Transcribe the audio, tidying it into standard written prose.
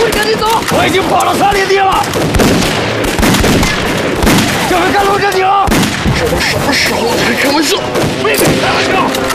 我赶紧走！ 我已经跑了3里地了，这回该轮着你了。 这都什么时候了，还开玩笑？ 没跟你开玩笑。